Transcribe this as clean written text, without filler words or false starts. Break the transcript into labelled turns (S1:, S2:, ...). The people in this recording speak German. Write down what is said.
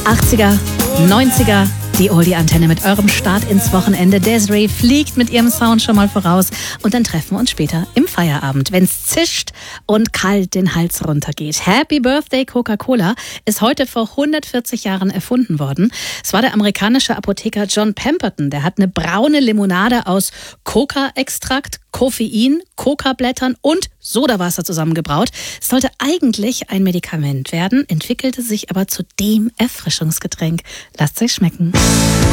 S1: 80er, 90er, die Oldie-Antenne mit eurem Start ins Wochenende. Desiree fliegt mit ihrem Sound schon mal voraus und dann treffen wir uns später im Feierabend, wenn es zischt und kalt den Hals runtergeht. Happy Birthday Coca-Cola ist heute vor 140 Jahren erfunden worden. Es war der amerikanische Apotheker John Pemberton, der hat eine braune Limonade aus Coca-Extrakt, Koffein, Coca-Blättern und Sodawasser zusammengebraut. Es sollte eigentlich ein Medikament werden, entwickelte sich aber zu dem Erfrischungsgetränk. Lasst es euch schmecken.